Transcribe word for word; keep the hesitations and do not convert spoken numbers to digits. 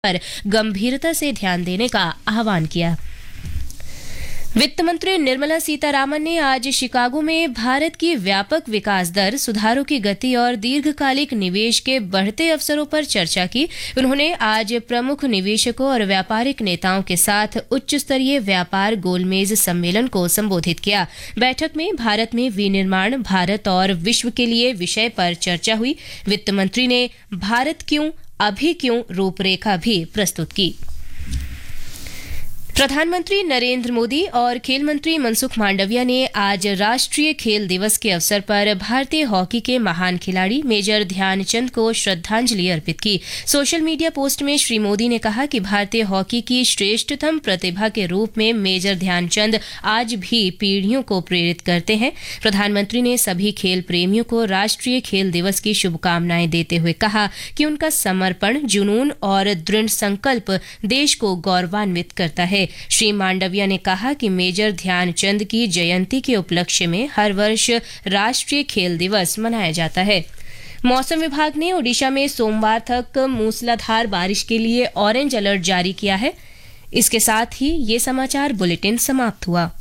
पर गंभीरता से ध्यान देने का आह्वान किया। वित्त मंत्री निर्मला सीतारामन ने आज शिकागो में भारत की व्यापक विकास दर, सुधारों की गति और दीर्घकालिक निवेश के बढ़ते अवसरों पर चर्चा की। उन्होंने आज प्रमुख निवेशकों और व्यापारिक नेताओं के साथ उच्च स्तरीय व्यापार गोलमेज सम्मेलन को संबोधित किया। बैठक में भारत में विनिर्माण, भारत और विश्व के लिए विषय पर चर्चा हुई। वित्त मंत्री ने भारत क्यों, अभी क्यों रूपरेखा भी प्रस्तुत की। प्रधानमंत्री नरेंद्र मोदी और खेल मंत्री मनसुख मांडविया ने आज राष्ट्रीय खेल दिवस के अवसर पर भारतीय हॉकी के महान खिलाड़ी मेजर ध्यानचंद को श्रद्धांजलि अर्पित की। सोशल मीडिया पोस्ट में श्री मोदी ने कहा कि भारतीय हॉकी की श्रेष्ठतम प्रतिभा के रूप में मेजर ध्यानचंद आज भी पीढ़ियों को प्रेरित करते हैं। प्रधानमंत्री ने सभी खेल प्रेमियों को राष्ट्रीय खेल दिवस की शुभकामनाएं देते हुए कहा कि उनका समर्पण, जुनून और दृढ़ संकल्प देश को गौरवान्वित करता है। श्री मांडविया ने कहा कि मेजर ध्यानचंद की जयंती के उपलक्ष्य में हर वर्ष राष्ट्रीय खेल दिवस मनाया जाता है। मौसम विभाग ने ओडिशा में सोमवार तक मूसलाधार बारिश के लिए ऑरेंज अलर्ट जारी किया है। इसके साथ ही ये समाचार बुलेटिन समाप्त हुआ।